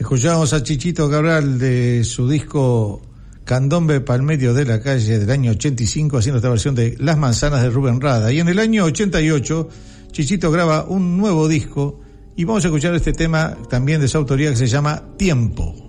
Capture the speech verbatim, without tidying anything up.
Escuchábamos a Chichito Cabral de su disco Candombe pa'l medio de la calle del año ochenta y cinco, haciendo esta versión de Las manzanas de Rubén Rada. Y en el año ochenta y ocho, Chichito graba un nuevo disco y vamos a escuchar este tema también de su autoría que se llama Tiempo.